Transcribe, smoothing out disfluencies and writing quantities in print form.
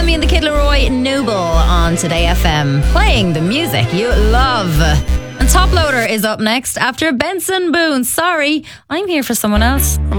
Jamie and the Kid Leroy Noble on Today FM, playing the music you love. And Top Loader is up next after Benson Boone. Sorry, I'm here for someone else.